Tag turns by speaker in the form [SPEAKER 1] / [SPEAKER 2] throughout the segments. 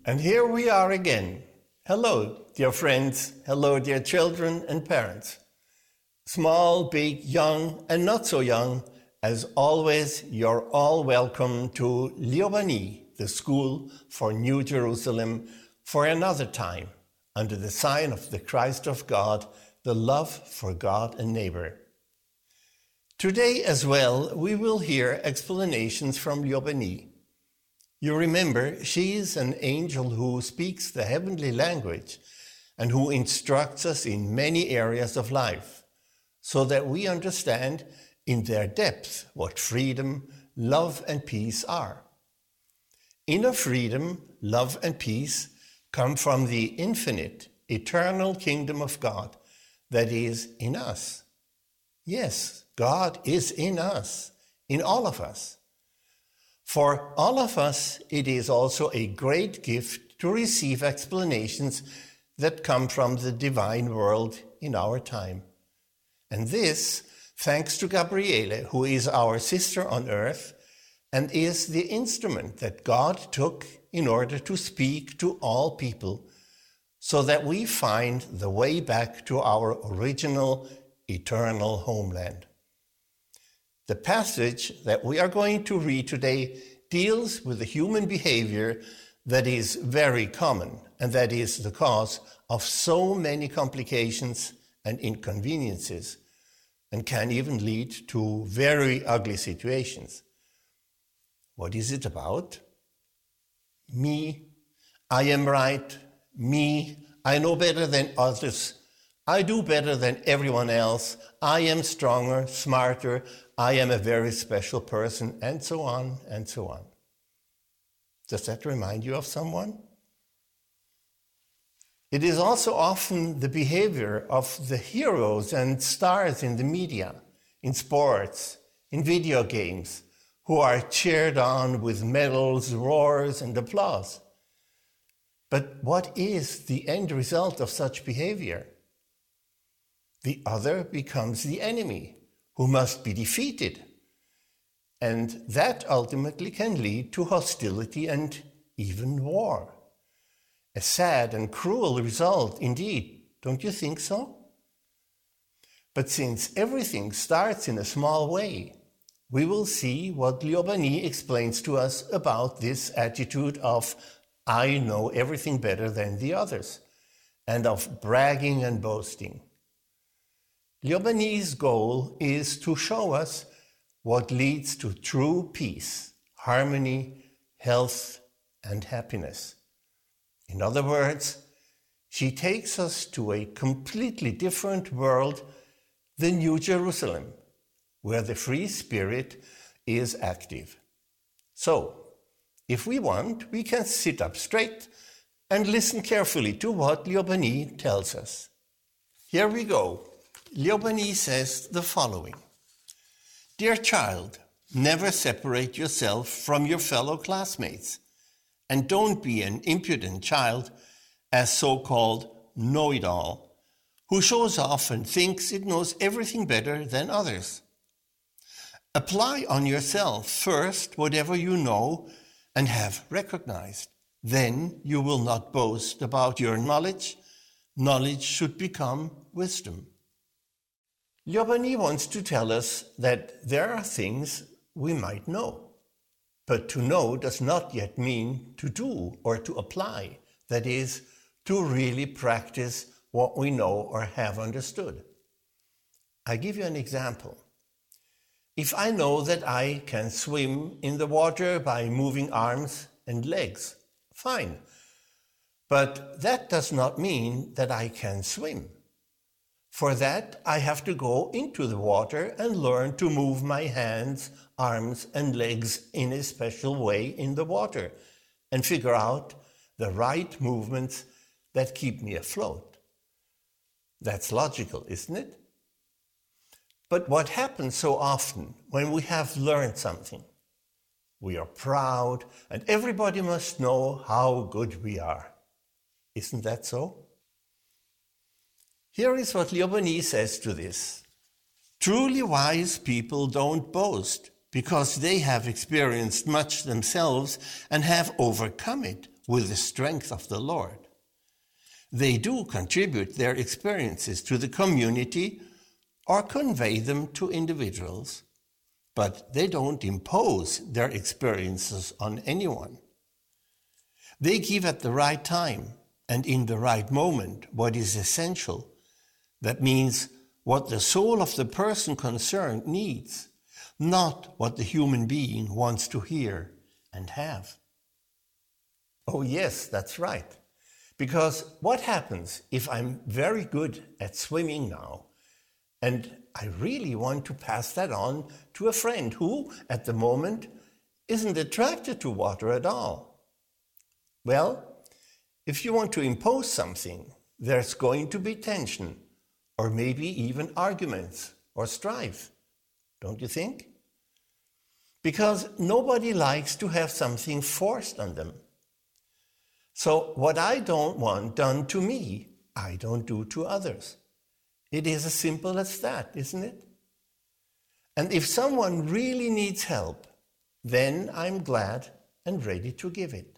[SPEAKER 1] And here we are again. Hello, dear friends. Hello, dear children and parents. Small, big, young, and not so young. As always, you're all welcome to Liobani, the School for New Jerusalem, for another time, under the sign of the Christ of God, the love for God and neighbor. Today as well, we will hear explanations from Liobani. You remember, she is an angel who speaks the heavenly language and who instructs us in many areas of life, so that we understand in their depth what freedom, love, and peace are. Inner freedom, love, and peace come from the infinite, eternal kingdom of God that is in us. Yes, God is in us, in all of us. For all of us, it is also a great gift to receive explanations that come from the divine world in our time. And this, thanks to Gabriele, who is our sister on earth and is the instrument that God took in order to speak to all people, so that we find the way back to our original, eternal homeland. The passage that we are going to read today deals with the human behavior that is very common and that is the cause of so many complications and inconveniences and can even lead to very ugly situations. What is it about? Me, I am right. Me, I know better than others. I do better than everyone else. I am stronger, smarter. I am a very special person, and so on, and so on. Does that remind you of someone? It is also often the behavior of the heroes and stars in the media, in sports, in video games, who are cheered on with medals, roars, and applause. But what is the end result of such behavior? The other becomes the enemy, who must be defeated. And that ultimately can lead to hostility and even war. A sad and cruel result indeed, don't you think so? But since everything starts in a small way, we will see what Liobani explains to us about this attitude of I know everything better than the others, and of bragging and boasting. Liobani's goal is to show us what leads to true peace, harmony, health, and happiness. In other words, she takes us to a completely different world, the New Jerusalem, where the free spirit is active. So, if we want, we can sit up straight and listen carefully to what Liobani tells us. Here we go. Liobani says the following. Dear child, never separate yourself from your fellow classmates, and don't be an impudent child, as so-called know-it-all, who shows off and thinks it knows everything better than others. Apply on yourself first whatever you know and have recognized. Then you will not boast about your knowledge. Knowledge should become wisdom. Liobani wants to tell us that there are things we might know, but to know does not yet mean to do or to apply, that is, to really practice what we know or have understood. I give you an example. If I know that I can swim in the water by moving arms and legs, fine, but that does not mean that I can swim. For that, I have to go into the water and learn to move my hands, arms, and legs in a special way in the water and figure out the right movements that keep me afloat. That's logical, isn't it? But what happens so often when we have learned something? We are proud and everybody must know how good we are. Isn't that so? Here is what Liobani says to this. Truly wise people don't boast because they have experienced much themselves and have overcome it, with the strength of the Lord. They do contribute their experiences to the community or convey them to individuals, but they don't impose their experiences on anyone. They give at the right time and in the right moment what is essential. That means what the soul of the person concerned needs, not what the human being wants to hear and have. Oh yes, that's right. Because what happens if I'm very good at swimming now and I really want to pass that on to a friend who, at the moment, isn't attracted to water at all? Well, if you want to impose something, there's going to be tension, or maybe even arguments or strife, don't you think? Because nobody likes to have something forced on them. So what I don't want done to me, I don't do to others. It is as simple as that, isn't it? And if someone really needs help, then I'm glad and ready to give it.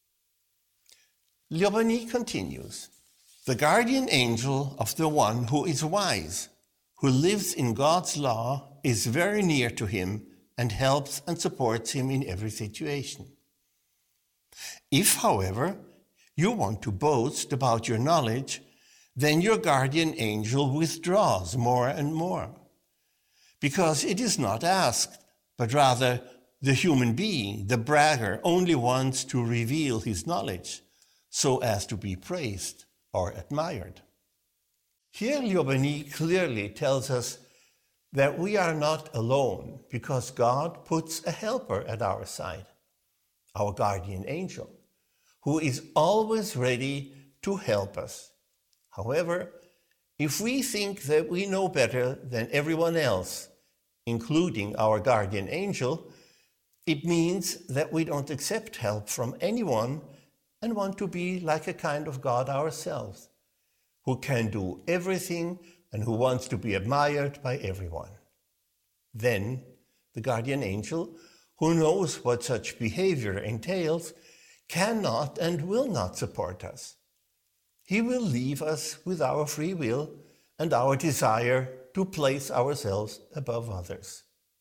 [SPEAKER 1] Liobani continues, the guardian angel of the one who is wise, who lives in God's law, is very near to him and helps and supports him in every situation. If, however, you want to boast about your knowledge, then your guardian angel withdraws more and more, because it is not asked, but rather the human being, the bragger, only wants to reveal his knowledge so as to be praised or admired. Here Liobani clearly tells us that we are not alone because God puts a helper at our side, our guardian angel, who is always ready to help us. However, if we think that we know better than everyone else, including our guardian angel, it means that we don't accept help from anyone and want to be like a kind of God ourselves, who can do everything and who wants to be admired by everyone. Then the guardian angel, who knows what such behavior entails, cannot and will not support us. He will leave us with our free will and our desire to place ourselves above others.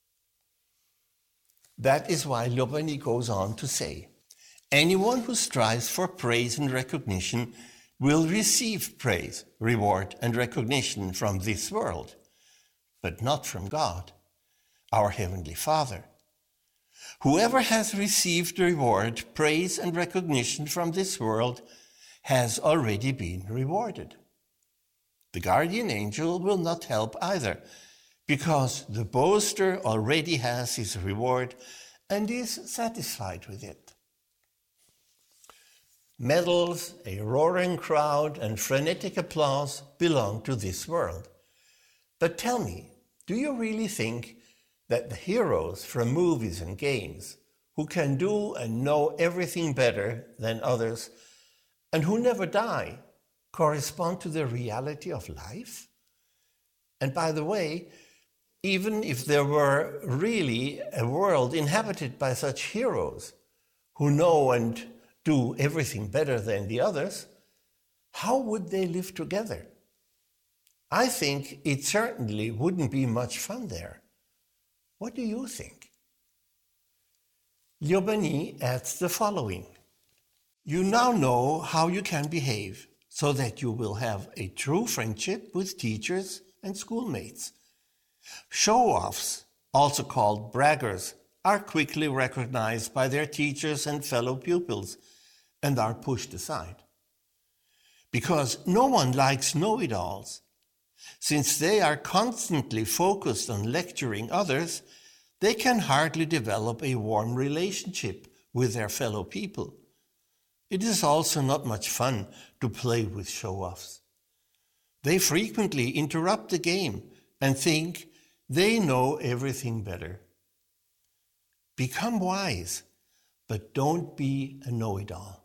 [SPEAKER 1] That is why Liobani goes on to say, anyone who strives for praise and recognition will receive praise, reward, and recognition from this world, but not from God, our Heavenly Father. Whoever has received reward, praise, and recognition from this world has already been rewarded. The guardian angel will not help either, because the boaster already has his reward and is satisfied with it. Medals, a roaring crowd, and frenetic applause belong to this world. But tell me, do you really think that the heroes from movies and games, who can do and know everything better than others, and who never die, correspond to the reality of life? And by the way, even if there were really a world inhabited by such heroes who know and do everything better than the others, how would they live together? I think it certainly wouldn't be much fun there. What do you think? Liobani adds the following. You now know how you can behave so that you will have a true friendship with teachers and schoolmates. Show-offs, also called braggers, are quickly recognized by their teachers and fellow pupils and are pushed aside. Because no one likes know-it-alls. Since they are constantly focused on lecturing others, they can hardly develop a warm relationship with their fellow people. It is also not much fun to play with show-offs. They frequently interrupt the game and think they know everything better. Become wise, but don't be a know-it-all.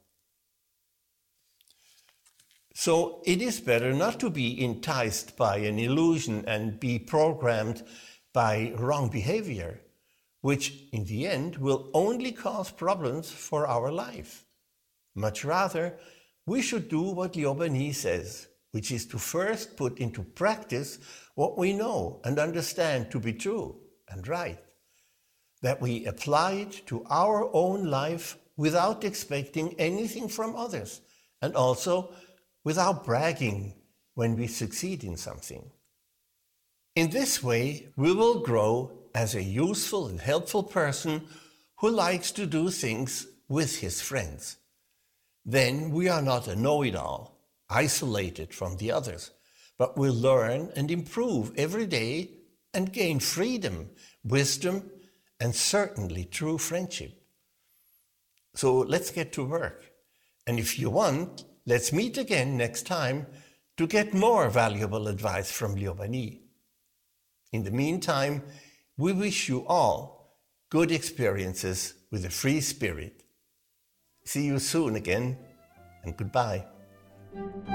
[SPEAKER 1] So it is better not to be enticed by an illusion and be programmed by wrong behavior, which in the end will only cause problems for our life. Much rather, we should do what Liobani says, which is to first put into practice what we know and understand to be true and right, that we apply it to our own life without expecting anything from others, and also without bragging when we succeed in something. In this way, we will grow as a useful and helpful person who likes to do things with his friends. Then we are not a know-it-all, isolated from the others, but will learn and improve every day and gain freedom, wisdom, and certainly true friendship. So let's get to work. And if you want, let's meet again next time to get more valuable advice from Liobani. In the meantime, we wish you all good experiences with a free spirit. See you soon again, and goodbye.